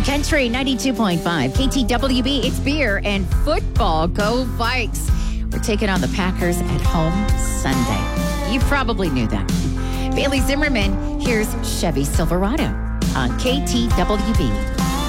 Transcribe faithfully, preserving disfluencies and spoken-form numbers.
Morning Country ninety-two point five. K T W B, it's beer and football. Go Vikes. We're taking on the Packers at home Sunday. You probably knew that. Bailey Zimmerman, here's Chevy Silverado on K T W B.